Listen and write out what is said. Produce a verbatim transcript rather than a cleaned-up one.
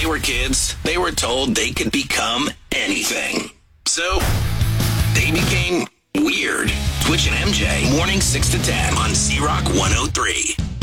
they were kids, they were told they could become anything. So they became weird. Twitch and M J, morning six to ten on C-Rock one oh three.